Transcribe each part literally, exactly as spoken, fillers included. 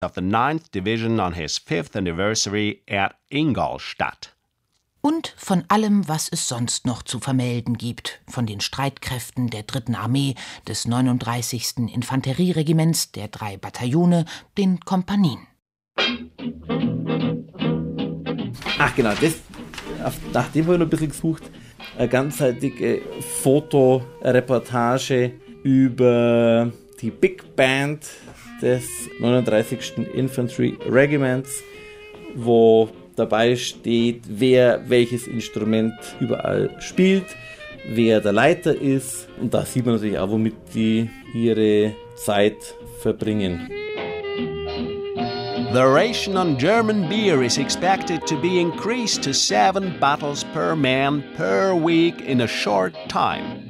of the ninth Division on his fifth anniversary at Ingolstadt. Und von allem, was es sonst noch zu vermelden gibt, von den Streitkräften der dritten Armee, des neununddreißigsten Infanterieregiments, der drei Bataillone, den Kompanien. Ach genau, das, nach dem habe ich noch ein bisschen gesucht, eine ganzseitige Fotoreportage über die Big Band des neununddreißigsten Infantry Regiments, wo dabei steht, wer welches Instrument überall spielt, wer der Leiter ist. Und da sieht man natürlich auch, womit die ihre Zeit verbringen. The ration on German beer is expected to be increased to seven bottles per man per week in a short time.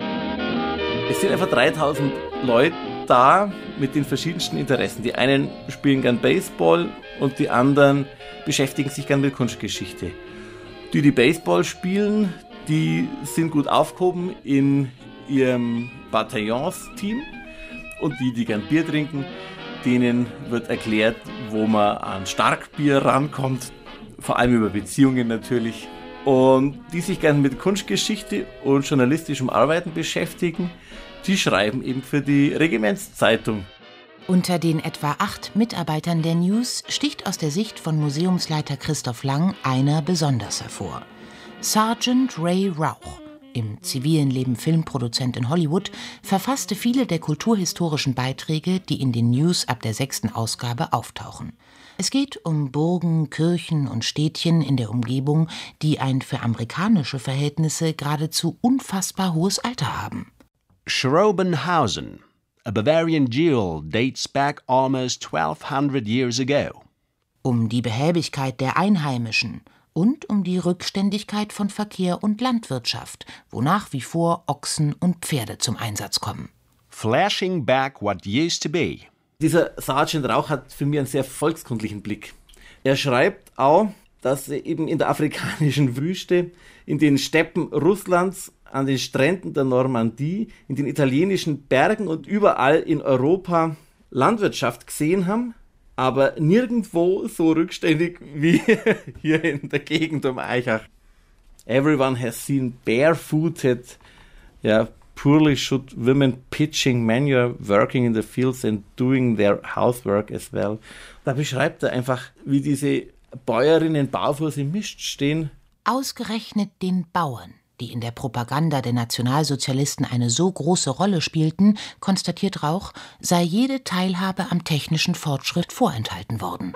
Es sind etwa dreitausend Leute da mit den verschiedensten Interessen. Die einen spielen gern Baseball und die anderen beschäftigen sich gern mit Kunstgeschichte. Die, die Baseball spielen, die sind gut aufgehoben in ihrem Bataillonsteam, und die, die gern Bier trinken, denen wird erklärt, wo man an Starkbier rankommt, vor allem über Beziehungen natürlich. Und die sich gern mit Kunstgeschichte und journalistischem Arbeiten beschäftigen, die schreiben eben für die Regimentszeitung. Unter den etwa acht Mitarbeitern der News sticht aus der Sicht von Museumsleiter Christoph Lang einer besonders hervor. Sergeant Ray Rauch, im zivilen Leben Filmproduzent in Hollywood, verfasste viele der kulturhistorischen Beiträge, die in den News ab der sechsten Ausgabe auftauchen. Es geht um Burgen, Kirchen und Städtchen in der Umgebung, die ein für amerikanische Verhältnisse geradezu unfassbar hohes Alter haben. Schrobenhausen, a Bavarian jewel, dates back almost twelve hundred years ago. Um die Behäbigkeit der Einheimischen und um die Rückständigkeit von Verkehr und Landwirtschaft, wo nach wie vor Ochsen und Pferde zum Einsatz kommen. Flashing back what used to be. Dieser Sergeant Rauch hat für mich einen sehr volkskundlichen Blick. Er schreibt auch, dass eben in der afrikanischen Wüste, in den Steppen Russlands, an den Stränden der Normandie, in den italienischen Bergen und überall in Europa Landwirtschaft gesehen haben, aber nirgendwo so rückständig wie hier in der Gegend um Aichach. Everyone has seen barefooted, yeah, poorly shod women pitching manure, working in the fields and doing their housework as well. Da beschreibt er einfach, wie diese Bäuerinnen barfuß im Mist stehen. Ausgerechnet den Bauern, die in der Propaganda der Nationalsozialisten eine so große Rolle spielten, konstatiert Rauch, sei jede Teilhabe am technischen Fortschritt vorenthalten worden.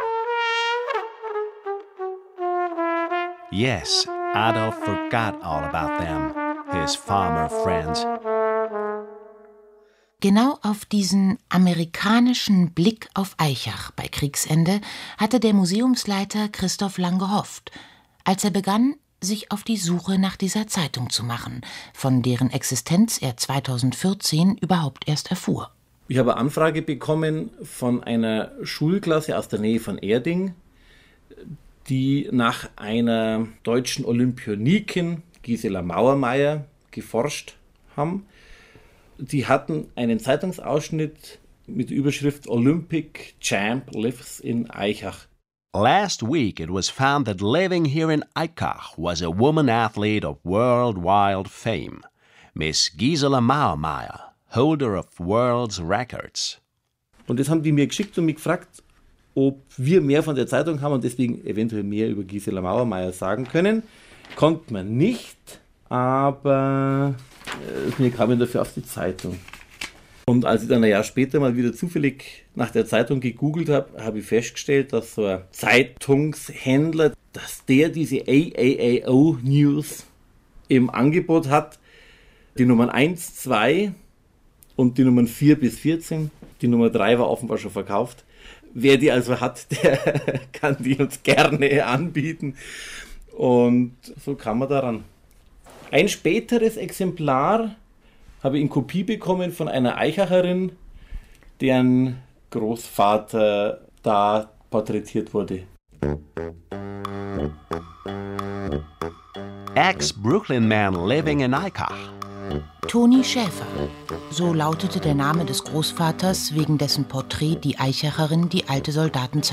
Yes, Adolf forgot all about them, his farmer friends. Genau auf diesen amerikanischen Blick auf Aichach bei Kriegsende hatte der Museumsleiter Christoph Lang gehofft, als er begann, sich auf die Suche nach dieser Zeitung zu machen, von deren Existenz er zweitausendvierzehn überhaupt erst erfuhr. Ich habe eine Anfrage bekommen von einer Schulklasse aus der Nähe von Erding, die nach einer deutschen Olympionikin, Gisela Mauermeier, geforscht haben. Die hatten einen Zeitungsausschnitt mit der Überschrift Olympic Champ lives in Aichach. Last week it was found that living here in Aichach was a woman athlete of worldwide fame, Miss Gisela Mauermeier, holder of world's records. Und das haben die mir geschickt und mich gefragt, ob wir mehr von der Zeitung haben und deswegen eventuell mehr über Gisela Mauermeier sagen können. Konnte man nicht, aber äh, mir kam ich dafür auf die Zeitung. Und als ich dann ein Jahr später mal wieder zufällig nach der Zeitung gegoogelt habe, habe ich festgestellt, dass so ein Zeitungshändler, dass der diese A A A O News im Angebot hat, die Nummern eins, zwei und die Nummern vier bis vierzehn. Die Nummer drei war offenbar schon verkauft. Wer die also hat, der kann die uns gerne anbieten. Und so kam man daran. Ein späteres Exemplar habe ich in Kopie bekommen von einer Aichacherin, deren Großvater da porträtiert wurde. Ex-Brooklyn man living in Aichach. Toni Schäfer, so lautete der Name des Großvaters, wegen dessen Porträt die Aichacherin die alte Soldatenzeitung